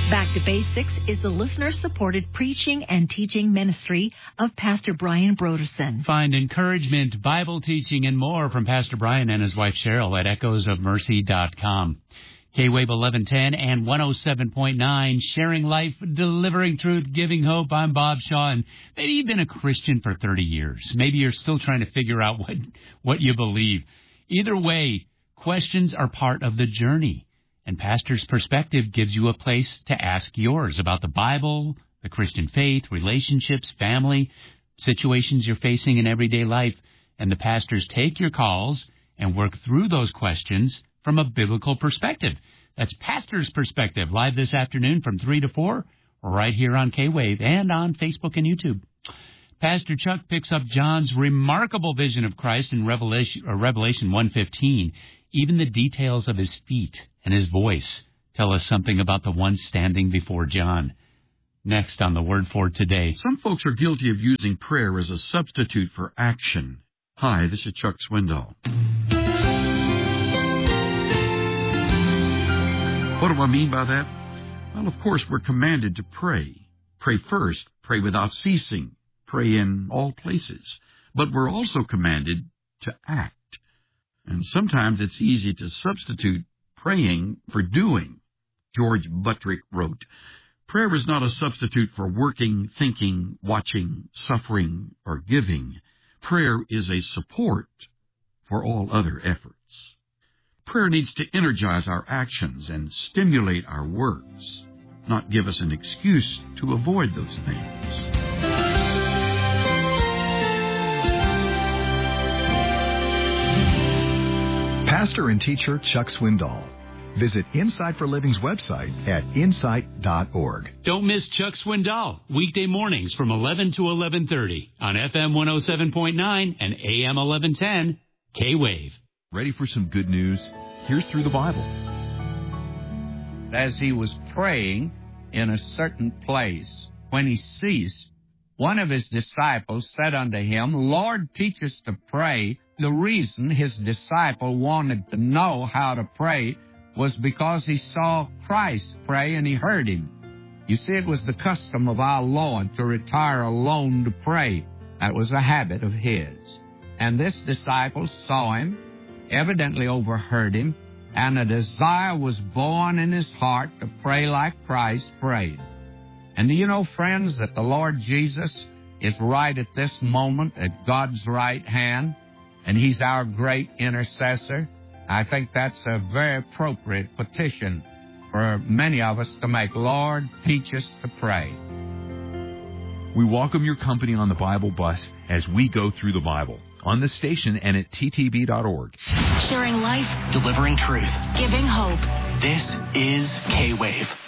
Back to Basics is the listener-supported preaching and teaching ministry of Pastor Brian Broderson. Find encouragement, Bible teaching, and more from Pastor Brian and his wife Cheryl at echoesofmercy.com. K-Wave 1110 and 107.9, sharing life, delivering truth, giving hope. I'm Bob Shaw, and maybe you've been a Christian for 30 years. Maybe you're still trying to figure out what you believe. Either way, questions are part of the journey. And Pastor's Perspective gives you a place to ask yours about the Bible, the Christian faith, relationships, family, situations you're facing in everyday life. And the pastors take your calls and work through those questions from a biblical perspective. That's Pastor's Perspective, live this afternoon from 3 to 4, right here on K-Wave and on Facebook and YouTube. Pastor Chuck picks up John's remarkable vision of Christ in Revelation 1:15. Even the details of his feet and his voice tell us something about the one standing before John. Next on the Word for Today. Some folks are guilty of using prayer as a substitute for action. Hi, this is Chuck Swindoll. What do I mean by that? Well, of course, we're commanded to pray. Pray first, pray without ceasing, pray in all places. But we're also commanded to act. And sometimes it's easy to substitute praying for doing. George Buttrick wrote, "Prayer is not a substitute for working, thinking, watching, suffering, or giving. Prayer is a support for all other efforts." Prayer needs to energize our actions and stimulate our works, not give us an excuse to avoid those things. Pastor and teacher Chuck Swindoll. Visit Insight for Living's website at insight.org. Don't miss Chuck Swindoll, weekday mornings from 11 to 11:30 on FM 107.9 and AM 1110, K-Wave. Ready for some good news? Here's Through the Bible. As he was praying in a certain place, when he ceased, one of his disciples said unto him, "Lord, teach us to pray." The reason his disciple wanted to know how to pray was because he saw Christ pray and he heard him. You see, it was the custom of our Lord to retire alone to pray. That was a habit of his. And this disciple saw him, evidently overheard him, and a desire was born in his heart to pray like Christ prayed. And do you know, friends, that the Lord Jesus is right at this moment at God's right hand? And he's our great intercessor. I think that's a very appropriate petition for many of us to make. Lord, teach us to pray. We welcome your company on the Bible bus as we go through the Bible, on the station and at ttb.org. Sharing life, delivering truth, giving hope. This is K-Wave.